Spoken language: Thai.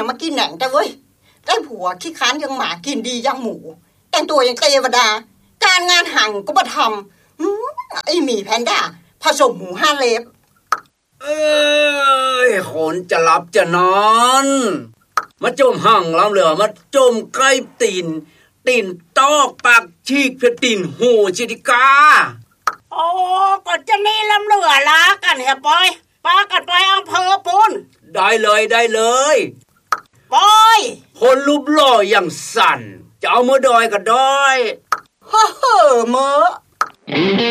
เนี่ยมากินแหน่งแต่เว้ยได้ผัวขี้ค้านยังหมากินดียังหมูแต่งตัวยังเทวดาการงานห่างก็บ่ทำไอ้หมีแพนด้าผสมหมู5เล็บคนจะหลับจะนอนมาจมห่างล้ำเหลือมาจมใกล้ตีนตอกปากชีกเพื่อตีนหูชิดิกาโอ้ก็จะนี่ล้ำเหลือละกันเฮียปอยป้ากันไปอำเภอปูนได้เลยปอยคนรูปหล่ออย่างสั่นจะเอามือดอยก็ได้เฮ้อเมื่อ